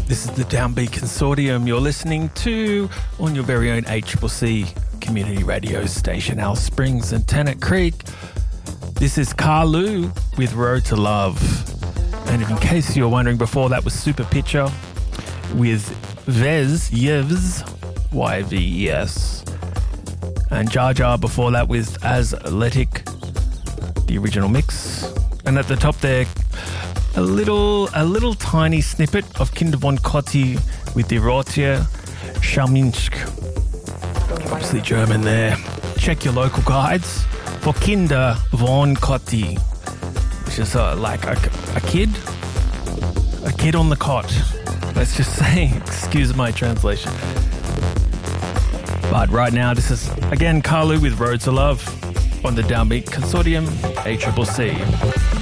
This is the Downbeat Consortium you're listening to on your very own HCCC community radio station, Alice Springs and Tennant Creek. This is Carlu with Road to Love. And in case you're wondering, before that was Super Pitcher with Vez, Yves, YVES. And Jar Jar before that with Athletic, the original mix. And at the top there, a little tiny snippet of Kinder von Kotti with Die Rotier Scharminsk. Obviously German there. Check your local guides for Kinder von Kotti, which is like a kid on the cot. Let's just say, excuse my translation. But right now, this is again Carlu with Road to Love on the Downbeat Consortium, HCCC.